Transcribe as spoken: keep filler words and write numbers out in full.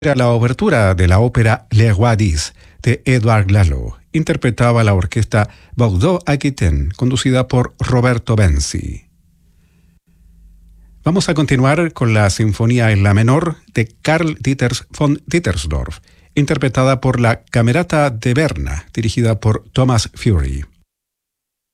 Era la obertura de la ópera Le Roi dix de Edouard Lalo. Interpretaba la orquesta Bordeaux-Aquitaine, conducida por Roberto Benzi. Vamos a continuar con la Sinfonía en la menor de Karl Dieters von Dittersdorf, interpretada por la Camerata de Berna, dirigida por Thomas Fury.